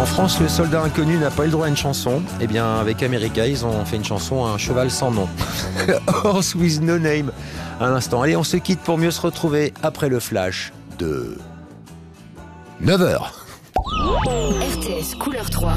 En France, le soldat inconnu n'a pas eu le droit à une chanson. Eh bien, avec America, ils ont fait une chanson, Un cheval sans nom. Horse with no name. À l'instant. Allez, on se quitte pour mieux se retrouver après le flash de 9h. RTS Couleur 3.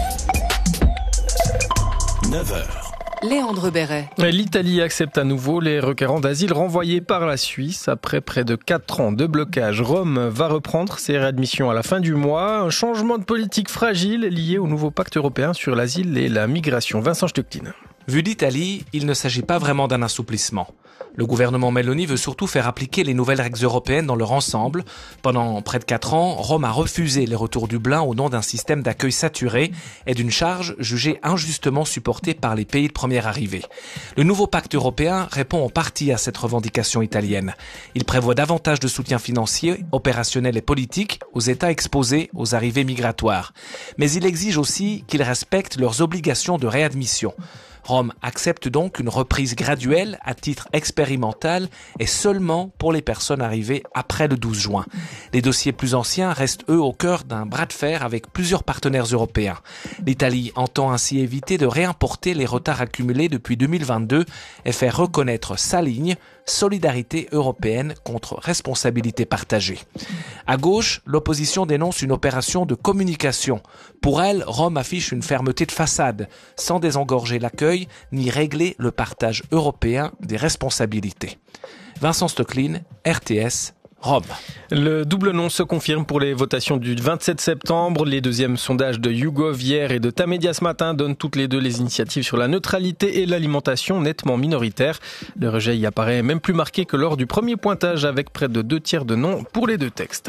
9h. Léandre Béret. L'Italie accepte à nouveau les requérants d'asile renvoyés par la Suisse. Après près de 4 ans de blocage, Rome va reprendre ses réadmissions à la fin du mois. Un changement de politique fragile lié au nouveau pacte européen sur l'asile et la migration. Vincent Stöcklin. Vu d'Italie, il ne s'agit pas vraiment d'un assouplissement. Le gouvernement Meloni veut surtout faire appliquer les nouvelles règles européennes dans leur ensemble. Pendant près de 4 ans, Rome a refusé les retours Dublin au nom d'un système d'accueil saturé et d'une charge jugée injustement supportée par les pays de première arrivée. Le nouveau pacte européen répond en partie à cette revendication italienne. Il prévoit davantage de soutien financier, opérationnel et politique aux États exposés aux arrivées migratoires. Mais il exige aussi qu'ils respectent leurs obligations de réadmission. Rome accepte donc une reprise graduelle à titre expérimental et seulement pour les personnes arrivées après le 12 juin. Les dossiers plus anciens restent eux au cœur d'un bras de fer avec plusieurs partenaires européens. L'Italie entend ainsi éviter de réimporter les retards accumulés depuis 2022 et faire reconnaître sa ligne, solidarité européenne contre responsabilité partagée. À gauche, l'opposition dénonce une opération de communication. Pour elle, Rome affiche une fermeté de façade, sans désengorger l'accueil ni régler le partage européen des responsabilités. Vincent Stöcklin, RTS, Rome. Le double non se confirme pour les votations du 27 septembre. Les deuxièmes sondages de YouGov hier et de Tamedia ce matin donnent toutes les deux les initiatives sur la neutralité et l'alimentation nettement minoritaires. Le rejet y apparaît même plus marqué que lors du premier pointage avec près de 2/3 de non pour les deux textes.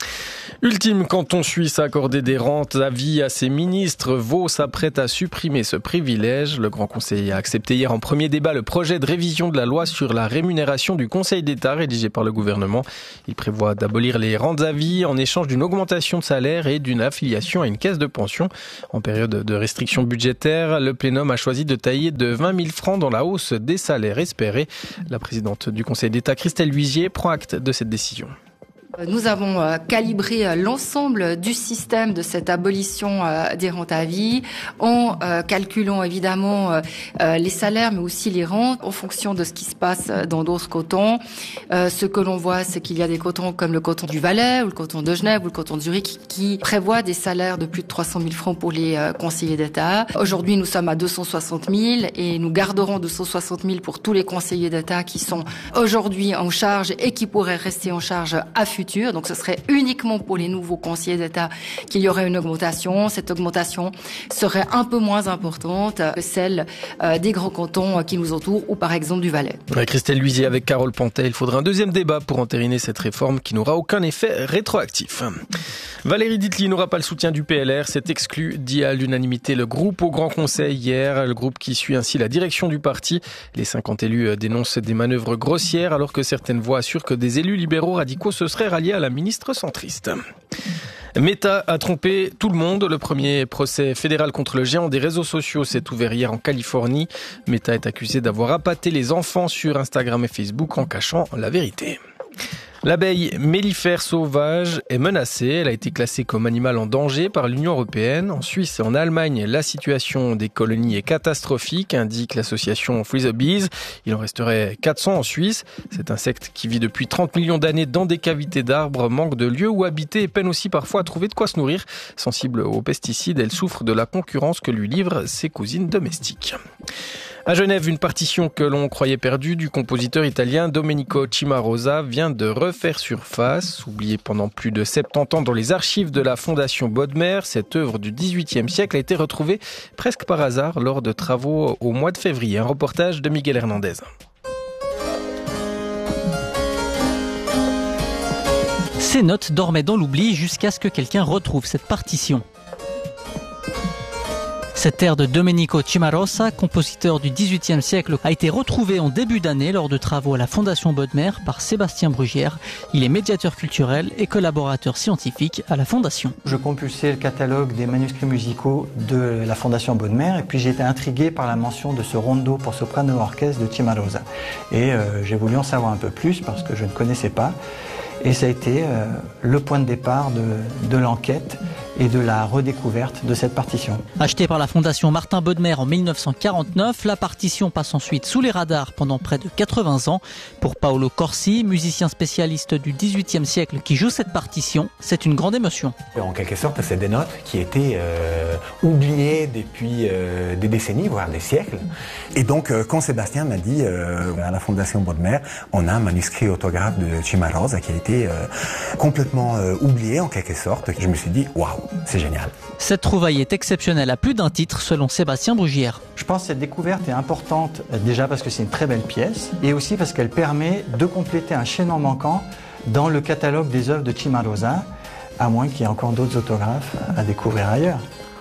Ultime canton suisse à accorder des rentes à vie à ses ministres. Vaud s'apprête à supprimer ce privilège. Le Grand Conseil a accepté hier en premier débat le projet de révision de la loi sur la rémunération du Conseil d'État rédigé par le gouvernement. Il prévoit d'abolir les rentes à vie en échange d'une augmentation de salaire et d'une affiliation à une caisse de pension. En période de restrictions budgétaires, le plénum a choisi de tailler de 20 000 francs dans la hausse des salaires espérés. La présidente du Conseil d'État, Christelle Luisier, prend acte de cette décision. Nous avons calibré l'ensemble du système de cette abolition des rentes à vie en calculant évidemment les salaires mais aussi les rentes en fonction de ce qui se passe dans d'autres cantons. Ce que l'on voit, c'est qu'il y a des cantons comme le canton du Valais ou le canton de Genève ou le canton de Zurich qui prévoient des salaires de plus de 300 000 francs pour les conseillers d'État. Aujourd'hui, nous sommes à 260 000 et nous garderons 260 000 pour tous les conseillers d'État qui sont aujourd'hui en charge et qui pourraient rester en charge à futur. Donc ce serait uniquement pour les nouveaux conseillers d'État qu'il y aurait une augmentation. Cette augmentation serait un peu moins importante que celle des grands cantons qui nous entourent ou par exemple du Valais. Christelle Luisier avec Carole Pantet. Il faudra un deuxième débat pour entériner cette réforme qui n'aura aucun effet rétroactif. Valérie Ditli n'aura pas le soutien du PLR. C'est exclu, dit à l'unanimité le groupe au Grand Conseil hier. Le groupe qui suit ainsi la direction du parti. Les 50 élus dénoncent des manœuvres grossières alors que certaines voix assurent que des élus libéraux radicaux se seraient ralliés à la ministre centriste. Meta a trompé tout le monde. Le premier procès fédéral contre le géant des réseaux sociaux s'est ouvert hier en Californie. Meta est accusé d'avoir appâté les enfants sur Instagram et Facebook en cachant la vérité. L'abeille mellifère sauvage est menacée. Elle a été classée comme animal en danger par l'Union européenne. En Suisse et en Allemagne, la situation des colonies est catastrophique, indique l'association Free the Bees. Il en resterait 400 en Suisse. Cet insecte qui vit depuis 30 millions d'années dans des cavités d'arbres manque de lieux où habiter et peine aussi parfois à trouver de quoi se nourrir. Sensible aux pesticides, elle souffre de la concurrence que lui livrent ses cousines domestiques. À Genève, une partition que l'on croyait perdue du compositeur italien Domenico Cimarosa vient de refaire surface. Oubliée pendant plus de 70 ans dans les archives de la Fondation Bodmer, cette œuvre du XVIIIe siècle a été retrouvée presque par hasard lors de travaux au mois de février. Un reportage de Miguel Hernandez. Ces notes dormaient dans l'oubli jusqu'à ce que quelqu'un retrouve cette partition. Cette ère de Domenico Cimarosa, compositeur du XVIIIe siècle, a été retrouvée en début d'année lors de travaux à la Fondation Bodmer par Sébastien Brugière. Il est médiateur culturel et collaborateur scientifique à la Fondation. Je compulsais le catalogue des manuscrits musicaux de la Fondation Bodmer et puis j'ai été intrigué par la mention de ce rondo pour soprano orchestre de Cimarosa. Et j'ai voulu en savoir un peu plus parce que je ne connaissais pas. Et ça a été le point de départ de l'enquête et de la redécouverte de cette partition. Achetée par la Fondation Martin Bodmer en 1949, la partition passe ensuite sous les radars pendant près de 80 ans. Pour Paolo Corsi, musicien spécialiste du XVIIIe siècle qui joue cette partition, c'est une grande émotion. En quelque sorte, c'est des notes qui étaient oubliées depuis des décennies, voire des siècles. Et donc, quand Sébastien m'a dit, à la Fondation Bodmer, on a un manuscrit autographe de Cimarosa qui a été complètement oublié en quelque sorte, je me suis dit, waouh, c'est génial. Cette trouvaille est exceptionnelle à plus d'un titre, selon Sébastien Brugière. Je pense que cette découverte est importante déjà parce que c'est une très belle pièce et aussi parce qu'elle permet de compléter un chaînon manquant dans le catalogue des œuvres de Cimarosa, à moins qu'il y ait encore d'autres autographes à découvrir ailleurs.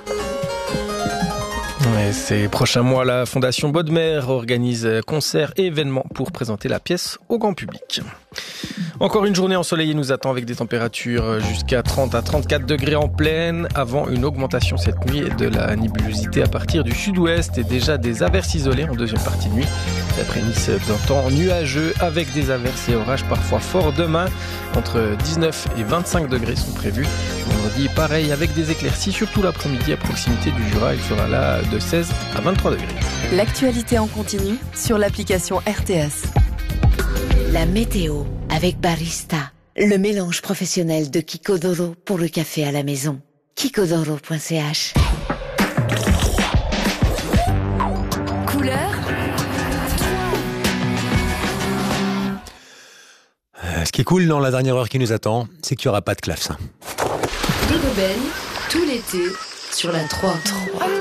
Ouais, ces prochains mois, la Fondation Bodmer organise concerts et événements pour présenter la pièce au grand public. Encore une journée ensoleillée nous attend avec des températures jusqu'à 30 à 34 degrés en plaine, avant une augmentation cette nuit de la nébulosité à partir du sud-ouest et déjà des averses isolées en deuxième partie de nuit. D'après Nice, un temps nuageux avec des averses et orages parfois forts demain. Entre 19 et 25 degrés sont prévus. Vendredi, pareil avec des éclaircies, surtout l'après-midi à proximité du Jura. Il fera là de 16 à 23 degrés. L'actualité en continu sur l'application RTS. La météo avec Barista, le mélange professionnel de Kikodoro pour le café à la maison. Kikodoro.ch. Couleur. Ce qui est cool dans la dernière heure qui nous attend, c'est qu'il n'y aura pas de clavecin. Des rebelles, tout l'été, sur la 3.